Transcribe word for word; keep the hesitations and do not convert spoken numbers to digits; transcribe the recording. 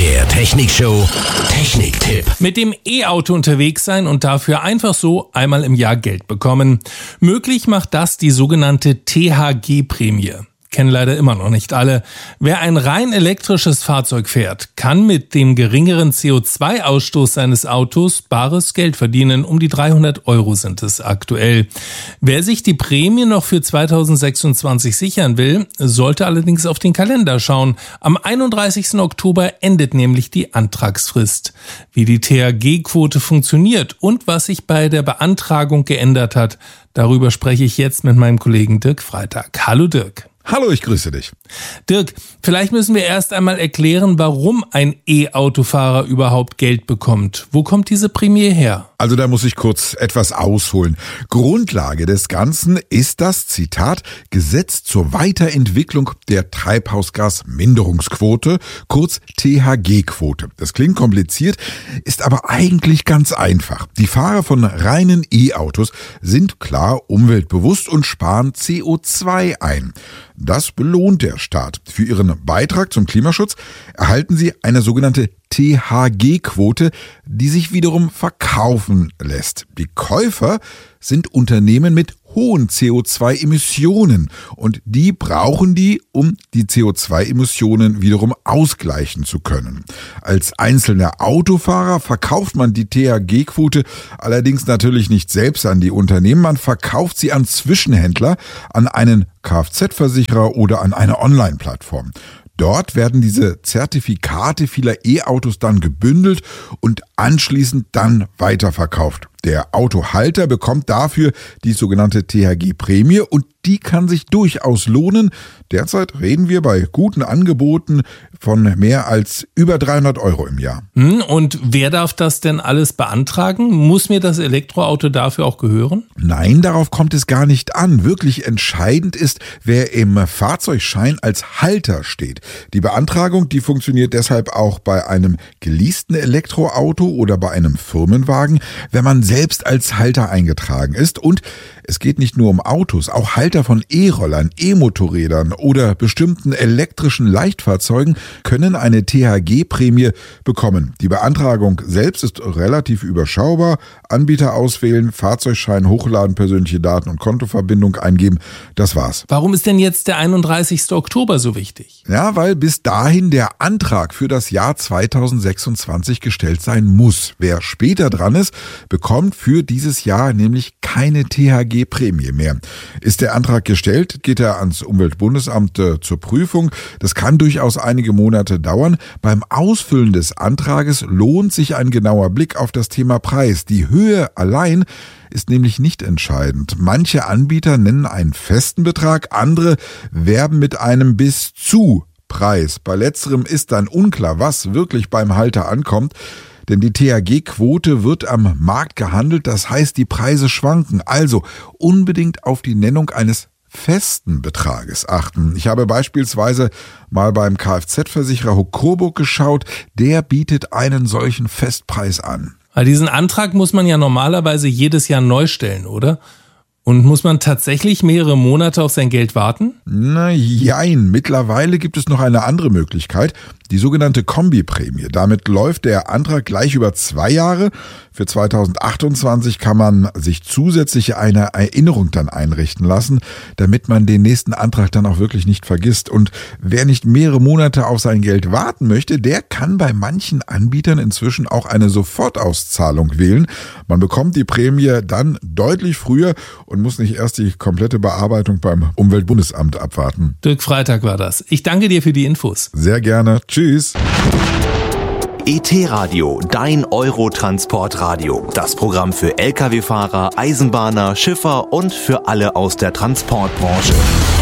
Der Technikshow Techniktipp. Mit dem E-Auto unterwegs sein und dafür einfach so einmal im Jahr Geld bekommen. Möglich macht das die sogenannte T H G-Prämie. Kennen leider immer noch nicht alle. Wer ein rein elektrisches Fahrzeug fährt, kann mit dem geringeren C O zwei Ausstoß seines Autos bares Geld verdienen. Um die dreihundert Euro sind es aktuell. Wer sich die Prämie noch für zweitausendsechsundzwanzig sichern will, sollte allerdings auf den Kalender schauen. Am einunddreißigsten Oktober endet nämlich die Antragsfrist. Wie die T H G-Quote funktioniert und was sich bei der Beantragung geändert hat, darüber spreche ich jetzt mit meinem Kollegen Dirk Freitag. Hallo Dirk. Hallo, ich grüße dich. Dirk, vielleicht müssen wir erst einmal erklären, warum ein E-Autofahrer überhaupt Geld bekommt. Wo kommt diese Prämie her? Also da muss ich kurz etwas ausholen. Grundlage des Ganzen ist das, Zitat, Gesetz zur Weiterentwicklung der Treibhausgasminderungsquote, kurz T H G-Quote. Das klingt kompliziert, ist aber eigentlich ganz einfach. Die Fahrer von reinen E-Autos sind klar umweltbewusst und sparen C O zwei ein. Das belohnt der Staat. Für ihren Beitrag zum Klimaschutz erhalten sie eine sogenannte T H G-Quote, die sich wiederum verkaufen lässt. Die Käufer sind Unternehmen mit hohen C O zwei Emissionen und die brauchen die, um die C O zwei Emissionen wiederum ausgleichen zu können. Als einzelner Autofahrer verkauft man die T H G-Quote allerdings natürlich nicht selbst an die Unternehmen, man verkauft sie an Zwischenhändler, an einen Kfz-Versicherer oder an eine Online-Plattform. Dort werden diese Zertifikate vieler E-Autos dann gebündelt und anschließend dann weiterverkauft. Der Autohalter bekommt dafür die sogenannte T H G-Prämie und die kann sich durchaus lohnen. Derzeit reden wir bei guten Angeboten von mehr als über dreihundert Euro im Jahr. Und wer darf das denn alles beantragen? Muss mir das Elektroauto dafür auch gehören? Nein, darauf kommt es gar nicht an. Wirklich entscheidend ist, wer im Fahrzeugschein als Halter steht. Die Beantragung, die funktioniert deshalb auch bei einem geleasten Elektroauto oder bei einem Firmenwagen, wenn man selbst als Halter eingetragen ist. Und es geht nicht nur um Autos, auch Halter von E-Rollern, E-Motorrädern oder bestimmten elektrischen Leichtfahrzeugen können eine T H G-Prämie bekommen. Die Beantragung selbst ist relativ überschaubar. Anbieter auswählen, Fahrzeugschein hochladen, persönliche Daten und Kontoverbindung eingeben. Das war's. Warum ist denn jetzt der einunddreißigsten Oktober so wichtig? Ja, weil bis dahin der Antrag für das Jahr zweitausendsechsundzwanzig gestellt sein muss. Wer später dran ist, bekommt für dieses Jahr nämlich keine T H G-Prämie mehr. Ist der Antrag gestellt, geht er ans Umweltbundesamt äh, zur Prüfung. Das kann durchaus einige Monate dauern. Beim Ausfüllen des Antrages lohnt sich ein genauer Blick auf das Thema Preis. Die Höhe allein ist nämlich nicht entscheidend. Manche Anbieter nennen einen festen Betrag, andere werben mit einem bis zu Preis. Bei letzterem ist dann unklar, was wirklich beim Halter ankommt. Denn die T H G-Quote wird am Markt gehandelt, das heißt, die Preise schwanken. Also unbedingt auf die Nennung eines festen Betrages achten. Ich habe beispielsweise mal beim Kfz-Versicherer Coburg geschaut, der bietet einen solchen Festpreis an. Weil diesen Antrag muss man ja normalerweise jedes Jahr neu stellen, oder? Und muss man tatsächlich mehrere Monate auf sein Geld warten? Na jein, mittlerweile gibt es noch eine andere Möglichkeit, die sogenannte Kombiprämie. Damit läuft der Antrag gleich über zwei Jahre. Für zweitausendachtundzwanzig kann man sich zusätzlich eine Erinnerung dann einrichten lassen, damit man den nächsten Antrag dann auch wirklich nicht vergisst. Und wer nicht mehrere Monate auf sein Geld warten möchte, der kann bei manchen Anbietern inzwischen auch eine Sofortauszahlung wählen. Man bekommt die Prämie dann deutlich früher und muss nicht erst die komplette Bearbeitung beim Umweltbundesamt abwarten. Dirk Freitag war das. Ich danke dir für die Infos. Sehr gerne. Tschüss. E T-Radio, dein Eurotransportradio. Das Programm für L K W-Fahrer, Eisenbahner, Schiffer und für alle aus der Transportbranche.